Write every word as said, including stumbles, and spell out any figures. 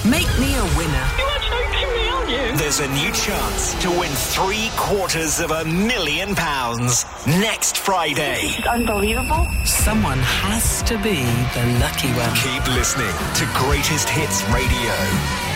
Make me a winner. You are joking me, aren't you? There's a new chance to win three quarters of a million pounds next Friday. It's unbelievable. Someone has to be the lucky one. Keep listening to Greatest Hits Radio.